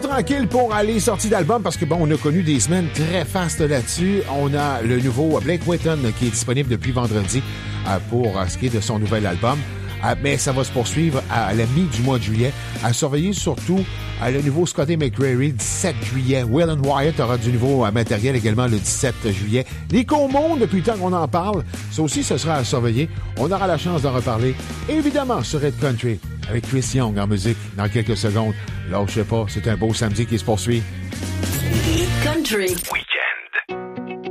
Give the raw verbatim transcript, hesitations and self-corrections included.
tranquille pour les sorties d'albums parce que bon, on a connu des semaines très fastes là-dessus. On a le nouveau Blake Wheaton qui est disponible depuis vendredi euh, pour euh, ce qui est de son nouvel album. Euh, mais ça va se poursuivre à la mi du mois de juillet. À surveiller surtout euh, le nouveau Scotty McCreery le dix-sept juillet. Will and Wyatt aura du nouveau euh, matériel également le dix-sept juillet. Les Commons, depuis le temps qu'on en parle, ça aussi, ce sera à surveiller. On aura la chance d'en reparler, évidemment, sur Red Country, avec Chris Young en musique dans quelques secondes. Là, je sais pas, c'est un beau samedi qui se poursuit. Country.